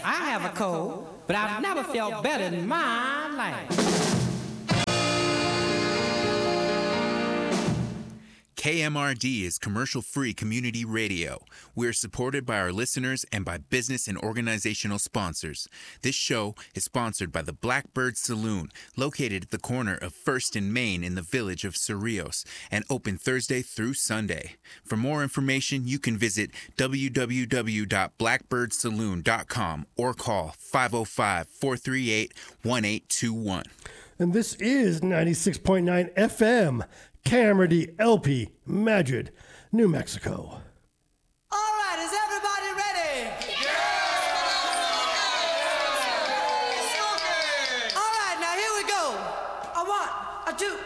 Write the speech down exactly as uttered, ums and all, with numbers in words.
I have a cold, but I've never felt better in my life. K M R D is commercial-free community radio. We're supported by our listeners and by business and organizational sponsors. This show is sponsored by the Blackbird Saloon, located at the corner of First and Main in the village of Cerrillos, and open Thursday through Sunday. For more information, you can visit w w w dot blackbird saloon dot com or call five oh five, four three eight, one eight two one. And this is ninety-six point nine F M, K M R D L P, Madrid, New Mexico.